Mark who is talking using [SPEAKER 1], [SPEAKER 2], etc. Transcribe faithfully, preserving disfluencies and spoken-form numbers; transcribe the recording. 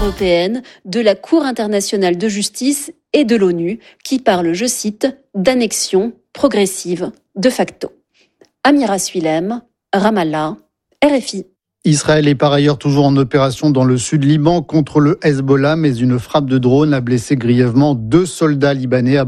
[SPEAKER 1] européenne, de la Cour internationale de justice et de l'ONU, qui parle, je cite, d'annexion progressive de facto. Amira Suilem, Ramallah, R F I.
[SPEAKER 2] Israël est par ailleurs toujours en opération dans le sud Liban contre le Hezbollah, mais une frappe de drone a blessé grièvement deux soldats libanais.